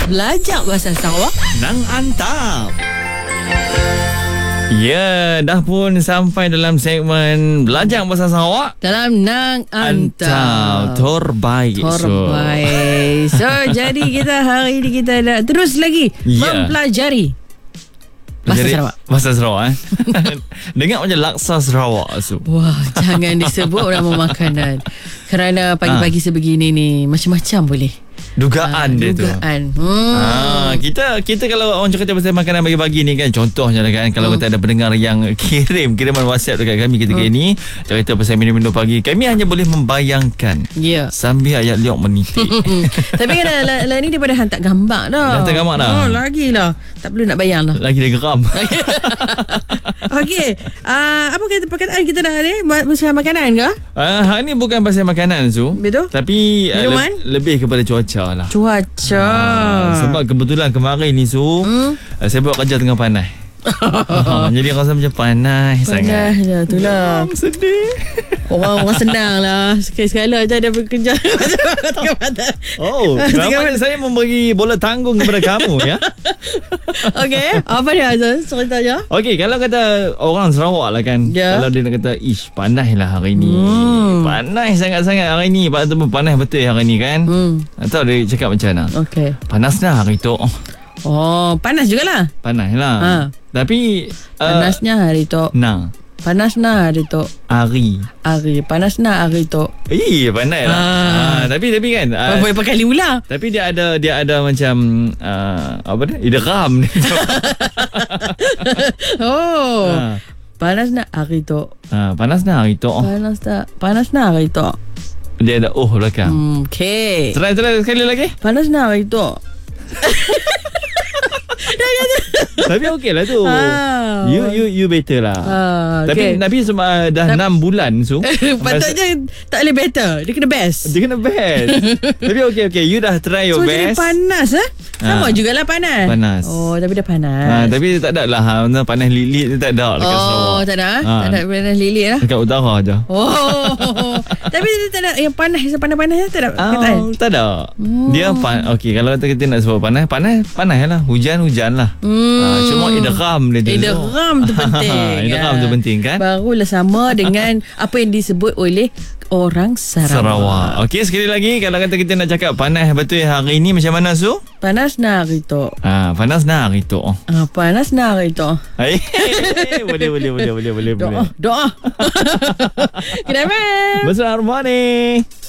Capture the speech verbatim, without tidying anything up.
Belajar bahasa Sarawak Nang Antap. Ya, dah pun sampai dalam segmen Belajar Bahasa Sarawak dalam Nang Antap. Antap Terbaik. Terbaik. So, so jadi kita hari ini kita nak terus lagi yeah. mempelajari Bahasa Jadi, Sarawak. Bahasa Sarawak eh? Dengar macam laksa Sarawak so. Wah, jangan disebut nama makanan. Kerana pagi-pagi ha. sebegini ni macam-macam boleh. Dugaan ha, dia dugaan. tu. Hmm. Ha, kita kita kalau orang cakap pasal makanan pagi-pagi ni kan, contohnya lah kan, kalau hmm. kita ada pendengar yang kirim kiriman WhatsApp dekat kami ketika hmm. ini cerita pasal minum-minum pagi, kami hanya boleh membayangkan yeah. sambil ayat liok menitik. Tapi kan lah, lah ni daripada hantar gambar dah. Hantar gambar dah. Oh, lagi lah. Tak perlu nak bayang dah. Lagi dia geram. Okey. Uh, apa kata perkataan kita dah ni? Pasal makanan ke? Uh, hari ni bukan pasal makanan Su. Betul. Tapi uh, le- lebih kepada cuaca lah. Cuaca. Uh, sebab kebetulan kemarin ni Su, hmm? uh, saya buat kerja tengah panas. uh, jadi rasa macam panas, panas sangat. Panas je, itulah. Oh, sedih. Orang-orang senang lah. Sekali-sekala je ada bekerja. Oh, kenapa saya memberi bola tanggung kepada kamu ya? Okey, apa dia Azul? Ceritanya. Okey, kalau kata orang Sarawak lah kan, yeah. kalau dia nak kata, ish, panas lah hari ni. Hmm. Panas sangat-sangat hari ni. Ataupun panas betul hari ni kan. Hmm. Atau dia cakap macam mana? Okey. Panas dah hari tu. Oh, panas jugalah. Panas lah. Ha. Tapi panasnya uh, hari tu. Nah. Panas na hari tu. Hari. Hari. Panas na hari tu. Eh, pandai lah. Ah. Ah, tapi tapi kan. Uh, Berapa kali ulang. Tapi dia ada dia ada macam uh, apa dia? Idgham. Oh. Ah. Panas na hari tu. Ah, panas na hari tu. Panas na. Panas na hari tu. Dia ada oh belakang. Hmm, okey. Try try sekali lagi. Panas na hari tu. Tapi okey lah tu. Ah, you you you better lah. Ah, okay. Tapi Nabi semua dah enam bulan so. Patutnya tak boleh better. Dia kena best. Dia kena best. Tapi okey okey, you dah try your so, best. So jadi panas eh? Sama ah. jugalah panas. Panas. Oh, tapi dah panas. Ah, tapi tak ada lah ha, panas lilit tak ada dekat oh, Sarawak. Oh, tak ada. Ah. Tak ada panas lilit lah. Dekat utara aja. Oh. Tapi tak ada yang panas panas-panas tak ada. Ah, tak ada. Oh. Dia pan okey, kalau kita nak sebut panas, panas panas lah. Hujan-hujan lah. Hmm. Ah, cuma idgham dia tu. Idgham tu penting. Idgham tu penting kan? Barulah sama dengan apa yang disebut oleh orang Sarawak. Sarawak. Okey, sekali lagi kalau kata kita nak cakap panas betul hari ni macam mana Su? Panas na hari tu. Ah, panas na hari tu. Ah, panas na hari tu. boleh boleh boleh boleh boleh. Doa. Doa. Kenapa? Besar morning.